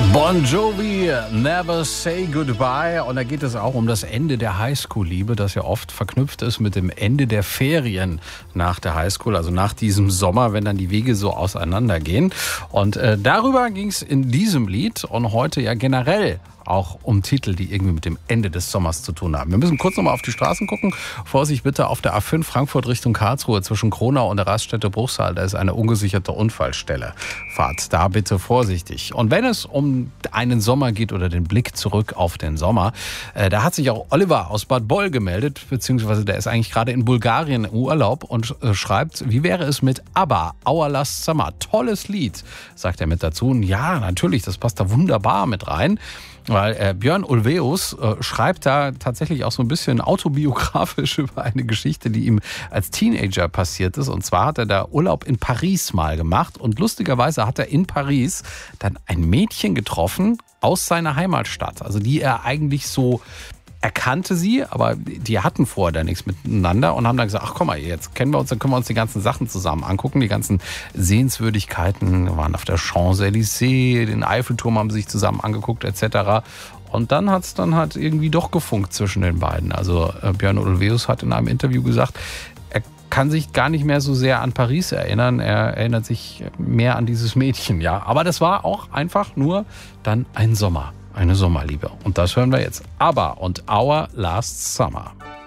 Bon Jovi, Never Say Goodbye. Und da geht es auch um das Ende der Highschool-Liebe, das ja oft verknüpft ist mit dem Ende der Ferien nach der Highschool, also nach diesem Sommer, wenn dann die Wege so auseinandergehen. Und darüber ging es in diesem Lied und heute ja generell auch um Titel, die irgendwie mit dem Ende des Sommers zu tun haben. Wir müssen kurz nochmal auf die Straßen gucken. Vorsicht bitte auf der A5 Frankfurt Richtung Karlsruhe zwischen Kronau und der Raststätte Bruchsal. Da ist eine ungesicherte Unfallstelle. Fahrt da bitte vorsichtig. Und wenn es um einen Sommer geht oder den Blick zurück auf den Sommer, da hat sich auch Oliver aus Bad Boll gemeldet, beziehungsweise der ist eigentlich gerade in Bulgarien im Urlaub und schreibt, wie wäre es mit ABBA, Our Last Summer? Tolles Lied, sagt er mit dazu. Und ja, natürlich, das passt da wunderbar mit rein. Weil Björn Ulvaeus schreibt da tatsächlich auch so ein bisschen autobiografisch über eine Geschichte, die ihm als Teenager passiert ist. Und zwar hat er da Urlaub in Paris mal gemacht. Und lustigerweise hat er in Paris dann ein Mädchen getroffen aus seiner Heimatstadt. Also die er eigentlich so... Er kannte sie, aber die hatten vorher da nichts miteinander und haben dann gesagt, ach komm mal, jetzt kennen wir uns, dann können wir uns die ganzen Sachen zusammen angucken, die ganzen Sehenswürdigkeiten, waren auf der Champs-Élysées, den Eiffelturm haben sie sich zusammen angeguckt etc. Und dann hat es dann halt irgendwie doch gefunkt zwischen den beiden. Also Björn Ulvaeus hat in einem Interview gesagt, er kann sich gar nicht mehr so sehr an Paris erinnern, er erinnert sich mehr an dieses Mädchen, ja. Aber das war auch einfach nur dann ein Sommer. Eine Sommerliebe. Und das hören wir jetzt. ABBA und Our Last Summer.